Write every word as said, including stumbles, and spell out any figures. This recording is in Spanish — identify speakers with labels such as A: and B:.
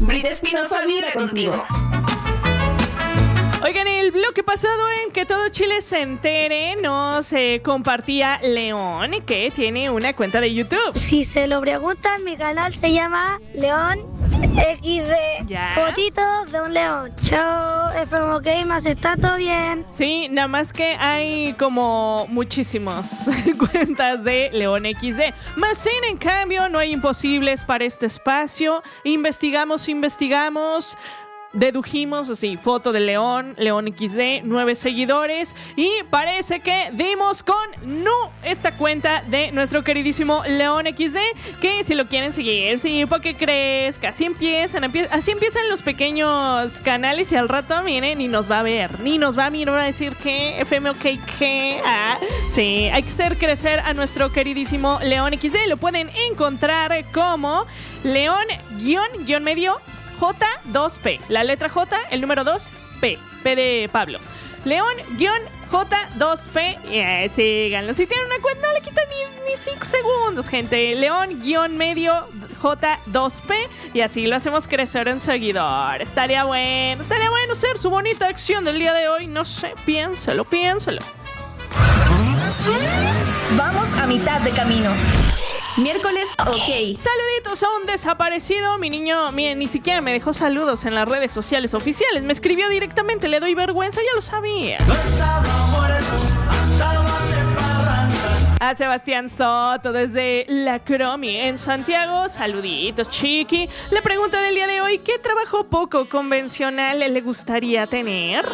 A: Brita Espinosa vibra contigo.
B: Oigan, el bloque pasado en Que Todo Chile se entere nos eh, compartía León, que tiene una cuenta de YouTube.
C: Si se lo preguntan, mi canal se llama León equis de.
B: ¿Ya?
C: Fotitos de un león. Chao, F M O K, más está todo bien.
B: Sí, nada más que hay como muchísimas cuentas de León equis de. Más sin en cambio, no hay imposibles para este espacio. Investigamos, investigamos... Dedujimos así, foto de León, León equis de, nueve seguidores. Y parece que dimos con Nu, esta cuenta de nuestro queridísimo León equis de. Que si lo quieren seguir, sí, porque crees que así empiezan, empie- así empiezan los pequeños canales. Y al rato, miren, ni nos va a ver, ni nos va a mirar, va a decir que F M O K, que ah, sí, hay que hacer crecer a nuestro queridísimo León equis de. Lo pueden encontrar como León guión, guión medio J dos P, la letra J, el número dos, P, P de Pablo. León J dos P, yeah, síganlo. Si tienen una cuenta, no le quitan ni cinco segundos, gente. León medio J dos P, y así lo hacemos crecer en seguidor. Estaría bueno, estaría bueno ser su bonita acción del día de hoy. No sé, piénsalo, piénsalo.
D: Vamos a mitad de camino. Miércoles, ok.
B: Saluditos a un desaparecido. Mi niño, miren, ni siquiera me dejó saludos en las redes sociales oficiales. Me escribió directamente, le doy vergüenza, ya lo sabía. A Sebastián Soto desde La Cromi en Santiago. Saluditos, chiqui. La pregunta del día de hoy: ¿qué trabajo poco convencional le gustaría tener?